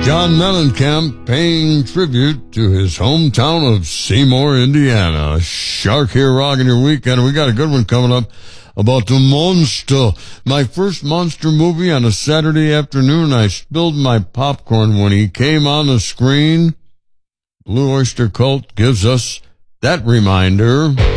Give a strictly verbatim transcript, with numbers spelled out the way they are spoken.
John Mellencamp paying tribute to his hometown of Seymour, Indiana. Shark here rocking your weekend. We got a good one coming up about the monster. My first monster movie on a Saturday afternoon. I spilled my popcorn when he came on the screen. Blue Oyster Cult gives us that reminder.